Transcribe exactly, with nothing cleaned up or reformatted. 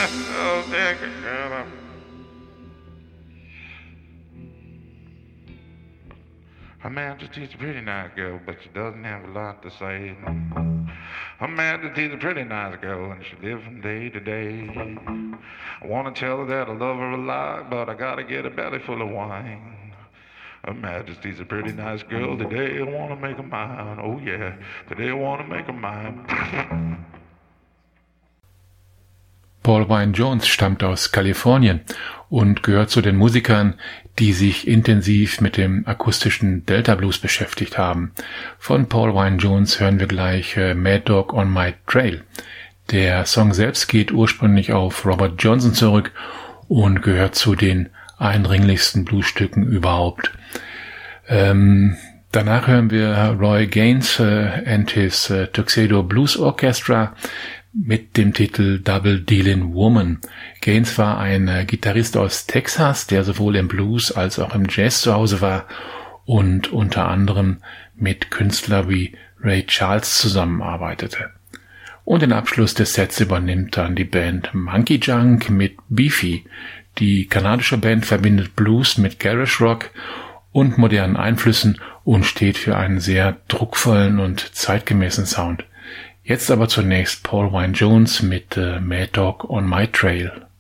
Oh, thank you, girl. Her Majesty's a pretty nice girl, but she doesn't have a lot to say. Her Majesty's a pretty nice girl, and she lives from day to day. I want to tell her that I love her a lot, but I gotta get a belly full of wine. Her Majesty's a pretty nice girl, today I want to make her mine. Oh yeah, today I want to make her mine. Paul Wynne-Jones stammt aus Kalifornien und gehört zu den Musikern, die sich intensiv mit dem akustischen Delta Blues beschäftigt haben. Von Paul Wynne-Jones hören wir gleich äh, Mad Dog on My Trail. Der Song selbst geht ursprünglich auf Robert Johnson zurück und gehört zu den eindringlichsten Bluesstücken überhaupt. Ähm, danach hören wir Roy Gaines äh, and his äh, Tuxedo Blues Orchestra mit dem Titel Double Dealin' Woman. Gaines war ein äh, Gitarrist aus Texas, der sowohl im Blues als auch im Jazz zu Hause war und unter anderem mit Künstlern wie Ray Charles zusammenarbeitete. Und den Abschluss des Sets übernimmt dann die Band Monkey Junk mit Beefy. Die kanadische Band verbindet Blues mit Garage Rock und modernen Einflüssen und steht für einen sehr druckvollen und zeitgemäßen Sound. Jetzt aber zunächst Paul Wynne-Jones mit äh, Mad Dog on My Trail.